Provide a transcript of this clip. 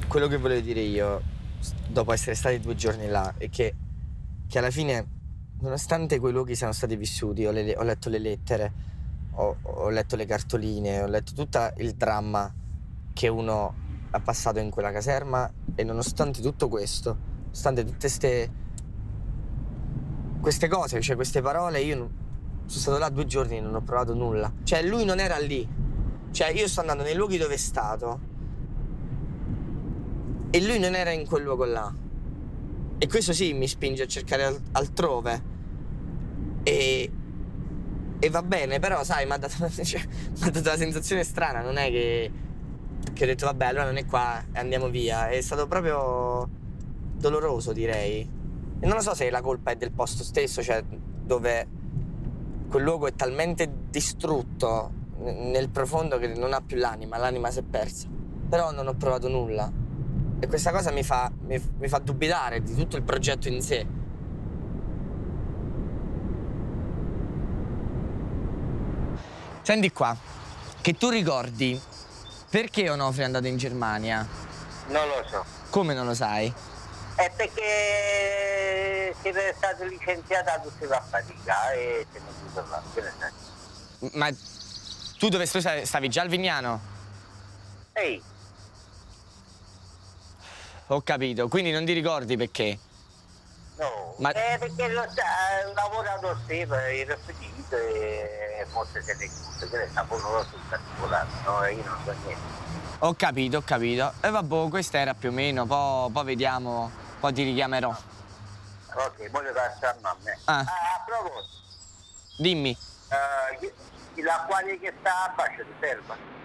quello che volevo dire io, dopo essere stati 2 giorni là, è che alla fine, nonostante quei luoghi siano stati vissuti, ho letto le lettere, ho letto le cartoline, ho letto tutto il dramma che uno ha passato in quella caserma, e nonostante tutto questo, nonostante tutte queste cose, cioè queste parole, io sono stato là 2 giorni e non ho provato nulla. Cioè lui non era lì. Cioè io sto andando nei luoghi dove è stato e lui non era in quel luogo là. E questo sì mi spinge a cercare altrove. E va bene, però sai, mi ha dato una sensazione strana, non è che ho detto vabbè, allora non è qua e andiamo via. È stato proprio doloroso, direi. E non lo so se la colpa è del posto stesso, cioè dove quel luogo è talmente distrutto nel profondo che non ha più l'anima si è persa. Però non ho provato nulla. E questa cosa mi fa dubitare di tutto il progetto in sé. Senti qua, che tu ricordi perché Onofre è andato in Germania? Non lo so. Come non lo sai? È perché siete stato licenziato a tutti a fatica e siamo chiuso là. Che ne sai? Ma tu dove stavi già al Vignano? Ehi, Ho capito, quindi non ti ricordi perché? no, Ma- perché ho lavorato sempre, ero finito e forse siete chiuso, che ne sa, poi non lo so particolare, no, io non so niente. Ho capito. E vabbè, questa era più o meno, poi vediamo, poi ti richiamerò. Ok, voglio lasciarmi a me. Ah. A proposito, Dimmi. l'acquario che sta a fascia di selva.